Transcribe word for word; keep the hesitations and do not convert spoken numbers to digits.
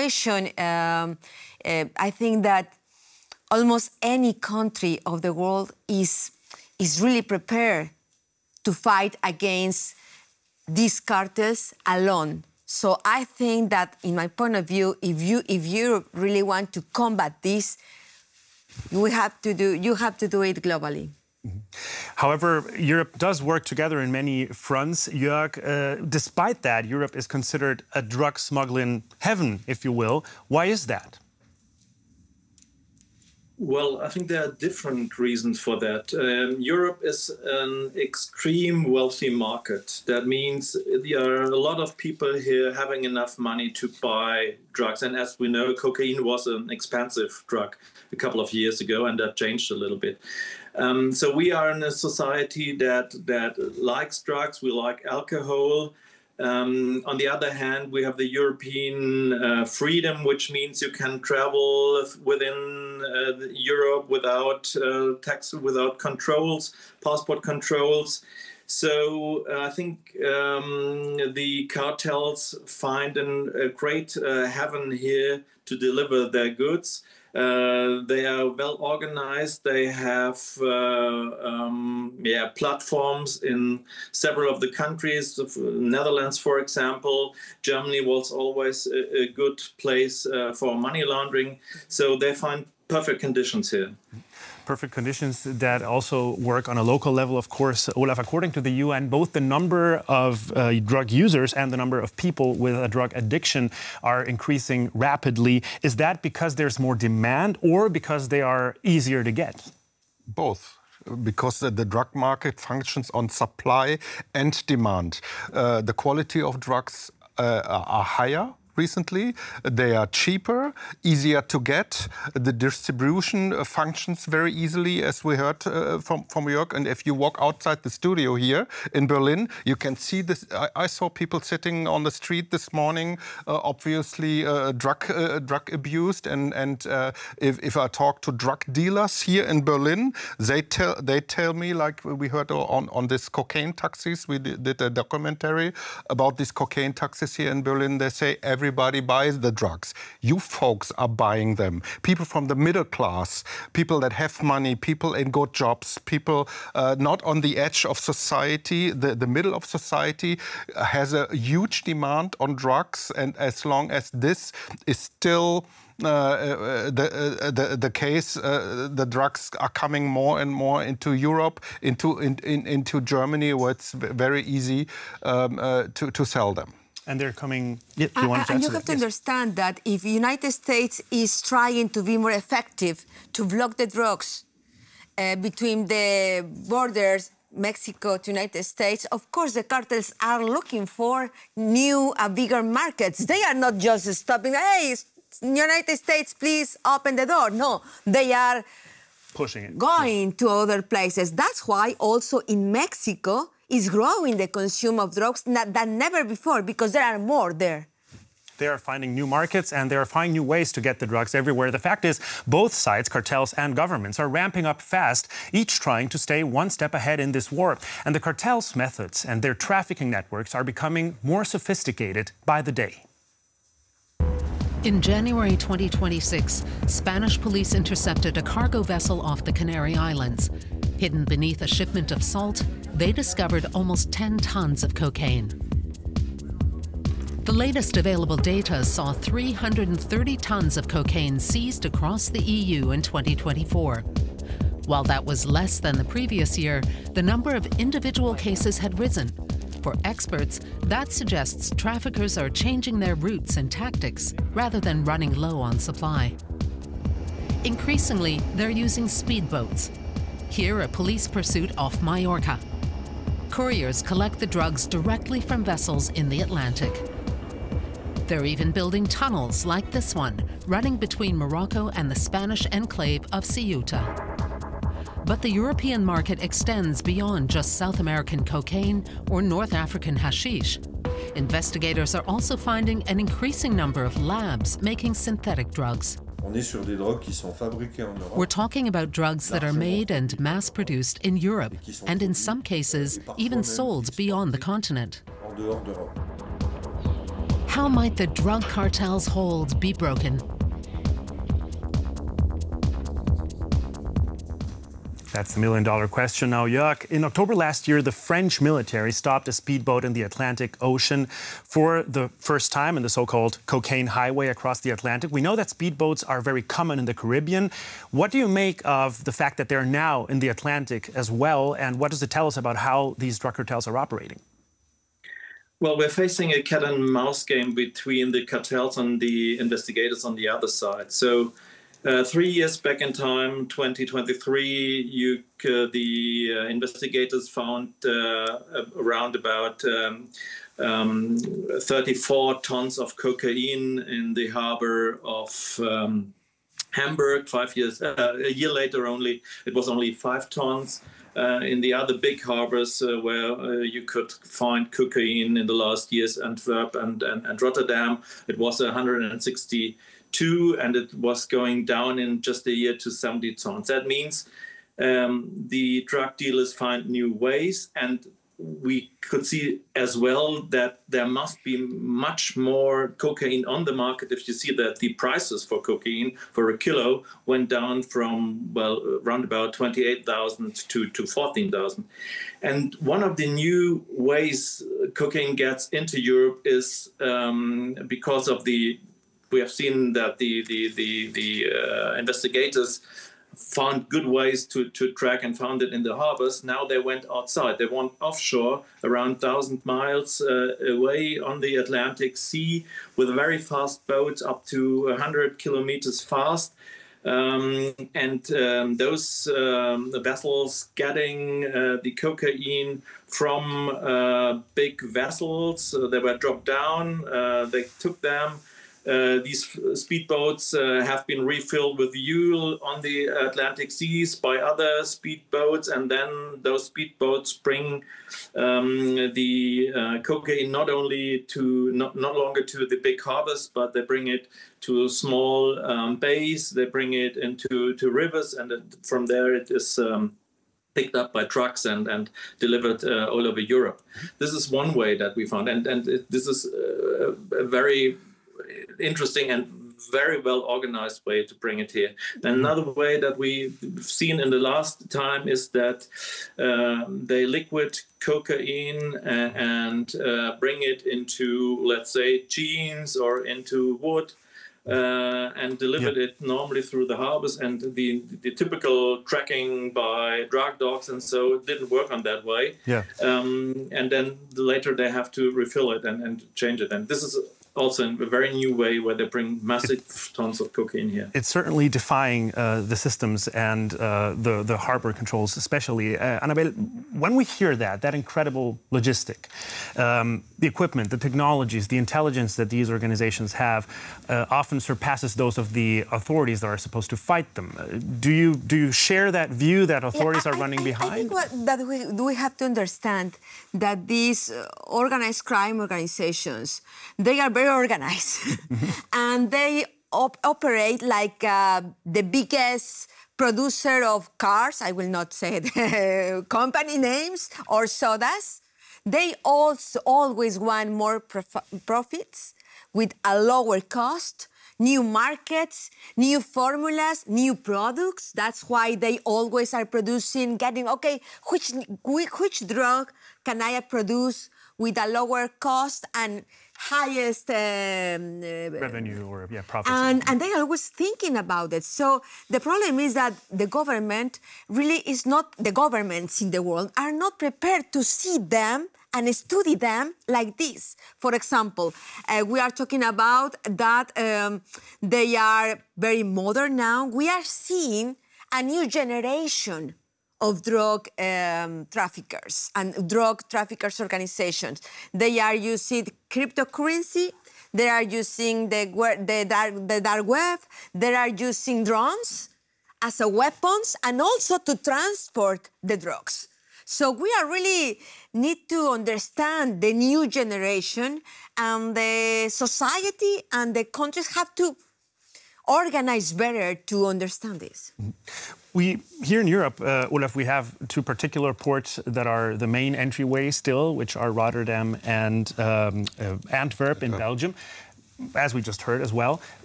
situation, um, uh, I think that almost any country of the world is, is really prepared to fight against these cartels alone. So I think that, in my point of view, if you if Europe really want to combat this, you have to do you have to do it globally. Mm-hmm. However, Europe does work together in many fronts. Jörg, uh, despite that, Europe is considered a drug smuggling heaven, if you will. Why is that? Well, I think there are different reasons for that. Um, Europe is an extreme wealthy market. That means there are a lot of people here having enough money to buy drugs. And as we know, cocaine was an expensive drug a couple of years ago, and that changed a little bit. Um, so we are in a society that, that likes drugs, we like alcohol. Um, on the other hand, we have the European uh, freedom, which means you can travel within uh, Europe without uh, tax, without controls, passport controls. So uh, I think um, the cartels find an, a great uh, heaven here to deliver their goods. Uh, they are well organized. They have uh, um, yeah, platforms in several of the countries. The Netherlands, for example. Germany was always a, a good place uh, for money laundering. So they find perfect conditions here. Perfect conditions that also work on a local level, of course. Olaf, according to the U N, both the number of uh, drug users and the number of people with a drug addiction are increasing rapidly. Is that because there's more demand or because they are easier to get? Both. Because the, the drug market functions on supply and demand. Uh, the quality of drugs uh, are higher recently. They are cheaper, easier to get. The distribution functions very easily, as we heard uh, from, from Jörg. And if you walk outside the studio here in Berlin, you can see this. I, I saw people sitting on the street this morning, uh, obviously uh, drug uh, drug abused. And, and uh, if, if I talk to drug dealers here in Berlin, they tell they tell me, like we heard on, on this cocaine taxis, we did, did a documentary about these cocaine taxis here in Berlin. They say every Everybody buys the drugs. You folks are buying them. People from the middle class, people that have money, people in good jobs, people uh, not on the edge of society, the, the middle of society has a huge demand on drugs. And as long as this is still Uh, uh, the, uh, the the case, uh, the drugs are coming more and more into Europe, into in, in, into Germany, where it's very easy um, uh, to to sell them. And they're coming. Yeah, you want to and you have to yes. understand that if the United States is trying to be more effective to block the drugs uh, between the borders, Mexico to United States, of course the cartels are looking for new, uh, bigger markets. They are not just stopping. Hey, United States, please open the door. No, they are pushing it, going to other places. That's why also in Mexico is growing the consumption of drugs than never before, because there are more there. They are finding new markets and they are finding new ways to get the drugs everywhere. The fact is, both sides, cartels and governments, are ramping up fast, each trying to stay one step ahead in this war. And the cartels' methods and their trafficking networks are becoming more sophisticated by the day. In January twenty twenty-six, Spanish police intercepted a cargo vessel off the Canary Islands. Hidden beneath a shipment of salt, they discovered almost ten tons of cocaine. The latest available data saw three hundred thirty tons of cocaine seized across the E U in twenty twenty-four. While that was less than the previous year, the number of individual cases had risen. For experts, that suggests traffickers are changing their routes and tactics rather than running low on supply. Increasingly, they're using speedboats. Here, a police pursuit off Mallorca. Couriers collect the drugs directly from vessels in the Atlantic. They're even building tunnels like this one, running between Morocco and the Spanish enclave of Ceuta. But the European market extends beyond just South American cocaine or North African hashish. Investigators are also finding an increasing number of labs making synthetic drugs. We're talking about drugs that are made and mass-produced in Europe, and in some cases, even sold beyond the continent. How might the drug cartel's hold be broken? That's the million-dollar question now, Jörg. In October last year, the French military stopped a speedboat in the Atlantic Ocean for the first time in the so-called cocaine highway across the Atlantic. We know that speedboats are very common in the Caribbean. What do you make of the fact that they're now in the Atlantic as well, and what does it tell us about how these drug cartels are operating? Well, we're facing a cat and mouse game between the cartels and the investigators on the other side. So uh, three years back in time, twenty twenty-three, you, uh, the uh, investigators found uh, around about um, um, thirty-four tons of cocaine in the harbor of um, Hamburg. Five years, uh, a year later only, it was only five tons. Uh, in the other big harbors uh, where uh, you could find cocaine in the last years, Antwerp and, and, and Rotterdam, it was one hundred sixty-two, and it was going down in just a year to seventy tons. That means um, the drug dealers find new ways, and we could see as well that there must be much more cocaine on the market if you see that the prices for cocaine for a kilo went down from, well, around about twenty-eight thousand to, to fourteen thousand. And one of the new ways cocaine gets into Europe is um, because of the, we have seen that the, the, the, the uh, investigators found good ways to, to track and found it in the harbors. Now they went outside. They went offshore, around one thousand miles uh, away on the Atlantic Sea with very fast boats, up to one hundred kilometers fast. Um, and um, those um, vessels getting uh, the cocaine from uh, big vessels, uh, they were dropped down, uh, they took them. Uh, these speedboats uh, have been refilled with fuel on the Atlantic seas by other speedboats, and then those speedboats bring um, the uh, cocaine not only to not, not longer to the big harbors, but they bring it to small um, bays. They bring it into to rivers, and from there it is Um, picked up by trucks and, and delivered uh, all over Europe. This is one way that we found, and, and it, this is uh, a very interesting and very well organized way to bring it here. And another way that we've seen in the last time is that uh, they liquid cocaine and, and uh, bring it into, let's say, jeans or into wood. Uh, and delivered yeah. it normally through the harbors, and the the typical tracking by drug dogs and so it didn't work on that way. Yeah. Um, and then later they have to refill it and, and change it. And this is also a very new way where they bring massive it, tons of cocaine here. It's certainly defying uh, the systems and uh, the, the harbor controls especially. Uh, Annabelle, when we hear that, that incredible logistic, um, the equipment, the technologies, the intelligence that these organizations have uh, often surpasses those of the authorities that are supposed to fight them. Uh, do you do you share that view that authorities yeah, I, are running I, behind? I think what, that we, we have to understand that these uh, organized crime organizations, they are very organized and they op operate like uh, the biggest producer of cars. I will not say the company names or sodas. They also always want more prof profits with a lower cost, new markets, new formulas, new products. That's why they always are producing, getting, okay, which, which drug can I produce with a lower cost and highest um, uh, revenue or yeah, profits. And, and they are always thinking about it. So the problem is that the government really is not, the governments in the world are not prepared to see them and study them like this. For example, uh, we are talking about that um, they are very modern now. We are seeing a new generation of drug um, traffickers and drug traffickers organizations. They are using cryptocurrency, they are using the, the, dark, the dark web, they are using drones as a weapons and also to transport the drugs. So we are really need to understand the new generation, and the society and the countries have to organize better to understand this. We, here in Europe, uh, Olaf, we have two particular ports that are the main entryway still, which are Rotterdam and um, uh, Antwerp in Belgium, as we just heard as well.